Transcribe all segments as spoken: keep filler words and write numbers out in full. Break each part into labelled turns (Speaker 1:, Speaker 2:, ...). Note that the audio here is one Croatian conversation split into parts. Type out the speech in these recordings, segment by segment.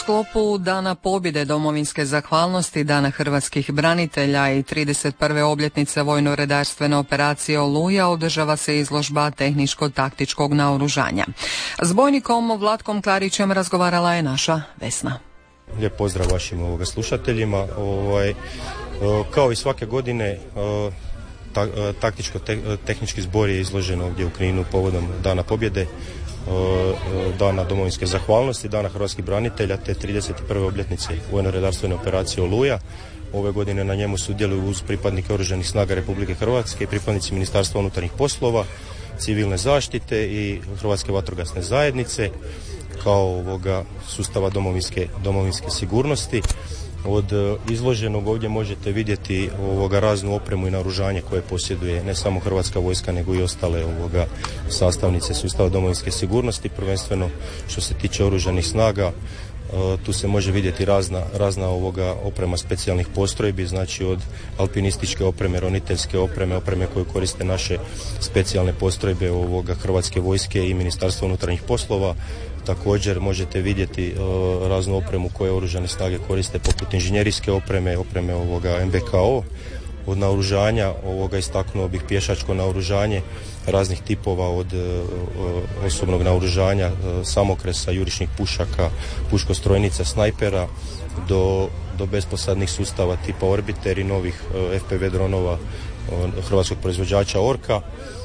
Speaker 1: U sklopu Dana pobjede, domovinske zahvalnosti, Dana hrvatskih branitelja i trideset prve obljetnice vojno-redarstvene operacije Oluja održava se izložba tehničko-taktičkog naoružanja. S bojnikom Vlatkom Klarićem razgovarala je naša Vesna.
Speaker 2: Lijep pozdrav vašim ovoga slušateljima. Ovaj, kao i svake godine taktičko-tehnički zbor je izložen ovdje u Kninu povodom Dana pobjede, Dana domovinske zahvalnosti, Dana hrvatskih branitelja te trideset prve obljetnice vojno-redarstvene operacije Oluja. Ove godine na njemu sudjeluju uz pripadnike Oružanih snaga Republike Hrvatske i pripadnici Ministarstva unutarnjih poslova, civilne zaštite i Hrvatske vatrogasne zajednice kao ovoga sustava domovinske, domovinske sigurnosti. Od izloženog ovdje možete vidjeti ovoga raznu opremu i naoružanje koje posjeduje ne samo Hrvatska vojska nego i ostale ovoga sastavnice sustava domovinske sigurnosti, prvenstveno što se tiče oružanih snaga. Tu se može vidjeti razna, razna ovoga oprema specijalnih postrojbi, znači od alpinističke opreme, roniteljske opreme, opreme koju koriste naše specijalne postrojbe ovoga Hrvatske vojske i Ministarstva unutarnjih poslova. Također možete vidjeti uh, raznu opremu koje oružane snage koriste poput inženjerijske opreme, opreme ovoga M B K O. Od naoružanja ovoga istaknuo bih pješačko naoružanje raznih tipova od uh, osobnog naoružanja, uh, samokresa, jurišnih pušaka, puškostrojnica, snajpera do, do besposadnih sustava tipa Orbiter i novih uh, F P V dronova uh, hrvatskog proizvođača Orka.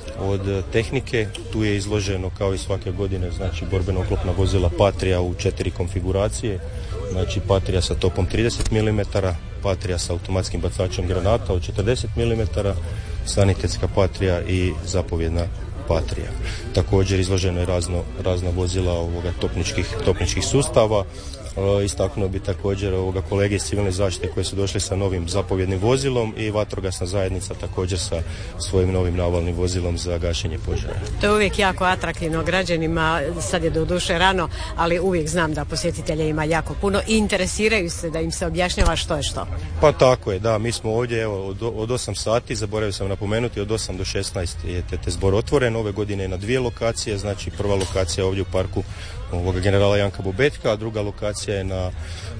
Speaker 2: Od tehnike tu je izloženo kao i svake godine znači borbeno oklopna vozila Patria u četiri konfiguracije, znači Patria sa topom trideset milimetara, Patria sa automatskim bacačem granata od četrdeset milimetara, sanitetska Patria i zapovjedna Patria. Također izloženo je razno, razna vozila ovoga topničkih, topničkih sustava. Istaknuo bi također ovoga kolege iz civilne zaštite koji su došli sa novim zapovjednim vozilom i vatrogasna zajednica također sa svojim novim navalnim vozilom za gašenje požara.
Speaker 3: To je uvijek jako atraktivno građanima, sad je doduše rano, ali uvijek znam da posjetitelja ima jako puno i interesiraju se da im se objašnjava što je što.
Speaker 2: Pa tako je, da, mi smo ovdje evo, od, od osam sati, zaboravio sam napomenuti, od osam do šesnaest je te, te zbor otvoren, ove godine je na dvije lokacije, znači prva lokacija je ovdje u parku ovoga generala Janka Bobetka, a druga lokacija je na,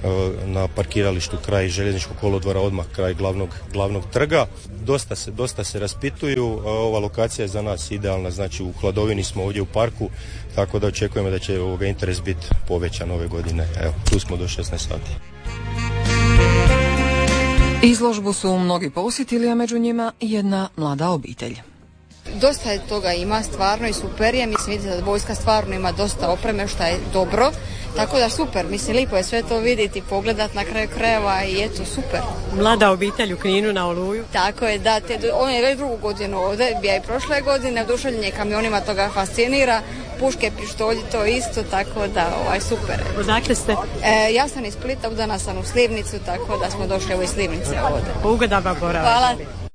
Speaker 2: na parkiralištu kraj željezničkog kolodvora, odmah kraj glavnog, glavnog trga. Dosta se, dosta se raspituju, ova lokacija je za nas idealna, znači u hladovini smo ovdje u parku, tako da očekujemo da će ovoga interes biti povećan ove godine. Evo, tu smo do šesnaest sati.
Speaker 1: Izložbu su mnogi posjetili, a među njima jedna mlada obitelj.
Speaker 4: Dosta je toga ima, stvarno i super je, mislim vidite da vojska stvarno ima dosta opreme što je dobro, tako da super, mislim lijepo je sve to vidjeti, pogledat na kraju krajeva i eto super.
Speaker 3: Mlada obitelj u Kninu na Oluju.
Speaker 4: Tako je, da, te, on je već drugu godinu ovdje, bija i prošle godine, oduševljenje kamionima toga fascinira, puške, pištolji, to isto, tako da ovaj super.
Speaker 3: Odakle ste?
Speaker 4: E, ja sam iz Splita, udana sam u Slivnicu, tako da smo došli u Slivnice ovdje.
Speaker 3: Ugodan vam boravak.
Speaker 4: Hvala.